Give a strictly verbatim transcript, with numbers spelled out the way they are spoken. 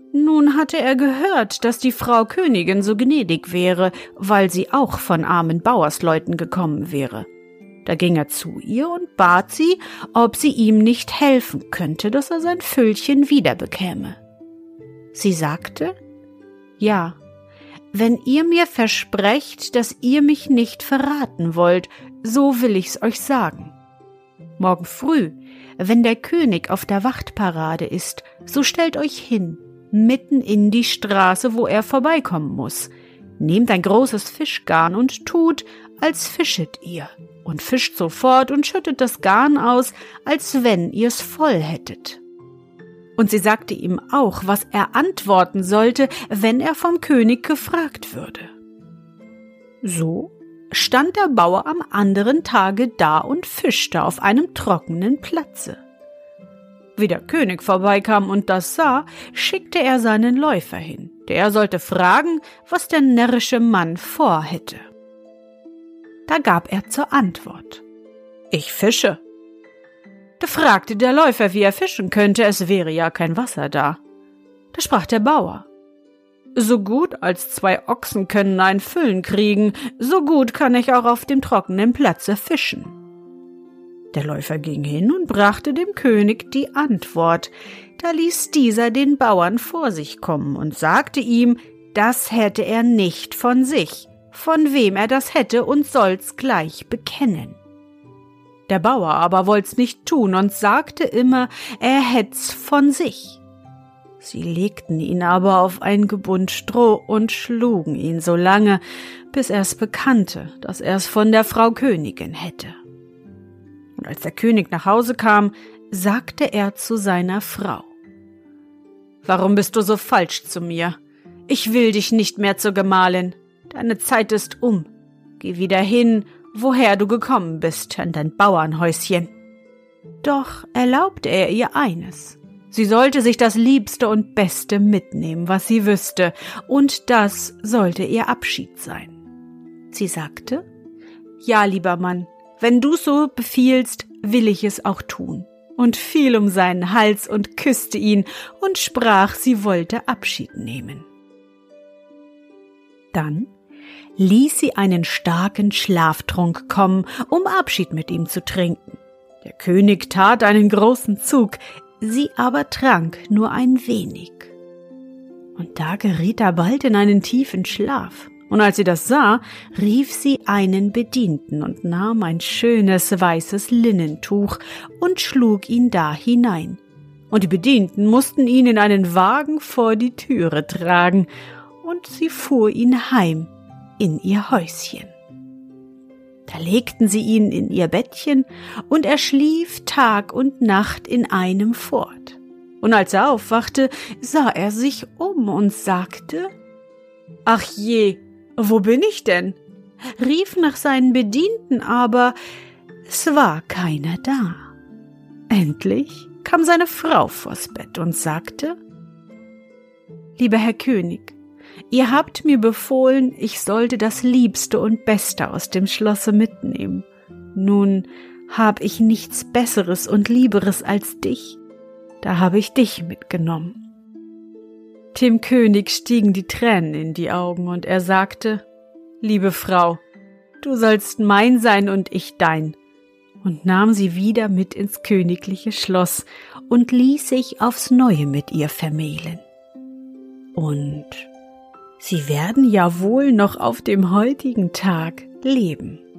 Nun hatte er gehört, dass die Frau Königin so gnädig wäre, weil sie auch von armen Bauersleuten gekommen wäre. Da ging er zu ihr und bat sie, ob sie ihm nicht helfen könnte, dass er sein Füllchen wiederbekäme. Sie sagte, »Ja, wenn ihr mir versprecht, dass ihr mich nicht verraten wollt, so will ich's euch sagen. Morgen früh, wenn der König auf der Wachtparade ist, so stellt euch hin, mitten in die Straße, wo er vorbeikommen muss. Nehmt ein großes Fischgarn und tut, als fischet ihr, und fischt sofort und schüttet das Garn aus, als wenn ihr's voll hättet.« Und sie sagte ihm auch, was er antworten sollte, wenn er vom König gefragt würde. So stand der Bauer am anderen Tage da und fischte auf einem trockenen Platze. Wie der König vorbeikam und das sah, schickte er seinen Läufer hin, der sollte fragen, was der närrische Mann vorhätte. Da gab er zur Antwort: »Ich fische.« Da fragte der Läufer, wie er fischen könnte, es wäre ja kein Wasser da. Da sprach der Bauer: »So gut als zwei Ochsen können ein Füllen kriegen, so gut kann ich auch auf dem trockenen Platze fischen.« Der Läufer ging hin und brachte dem König die Antwort. Da ließ dieser den Bauern vor sich kommen und sagte ihm, das hätte er nicht von sich, von wem er das hätte und soll's gleich bekennen. Der Bauer aber wollt's nicht tun und sagte immer, er hätt's von sich. Sie legten ihn aber auf ein Gebund Stroh und schlugen ihn so lange, bis er's bekannte, dass er's von der Frau Königin hätte. Und als der König nach Hause kam, sagte er zu seiner Frau: »Warum bist du so falsch zu mir? Ich will dich nicht mehr zur Gemahlin. Deine Zeit ist um. Geh wieder hin, woher du gekommen bist, in dein Bauernhäuschen.« Doch erlaubte er ihr eines: Sie sollte sich das Liebste und Beste mitnehmen, was sie wüsste, und das sollte ihr Abschied sein. Sie sagte: »Ja, lieber Mann, wenn du so befiehlst, will ich es auch tun«, und fiel um seinen Hals und küsste ihn und sprach, sie wollte Abschied nehmen. Dann ließ sie einen starken Schlaftrunk kommen, um Abschied mit ihm zu trinken. Der König tat einen großen Zug, sie aber trank nur ein wenig. Und da geriet er bald in einen tiefen Schlaf. Und als sie das sah, rief sie einen Bedienten und nahm ein schönes weißes Linnentuch und schlug ihn da hinein. Und die Bedienten mussten ihn in einen Wagen vor die Türe tragen, und sie fuhr ihn heim in ihr Häuschen. Da legten sie ihn in ihr Bettchen, und er schlief Tag und Nacht in einem fort. Und als er aufwachte, sah er sich um und sagte: »Ach je, wo bin ich denn?« rief nach seinen Bedienten, aber es war keiner da. Endlich kam seine Frau vors Bett und sagte: »Lieber Herr König, ihr habt mir befohlen, ich sollte das Liebste und Beste aus dem Schlosse mitnehmen. Nun hab ich nichts Besseres und Lieberes als dich. Da habe ich dich mitgenommen.« Dem König stiegen die Tränen in die Augen, und er sagte: »Liebe Frau, du sollst mein sein und ich dein«, und nahm sie wieder mit ins königliche Schloss und ließ sich aufs Neue mit ihr vermählen. Und sie werden ja wohl noch auf dem heutigen Tag leben.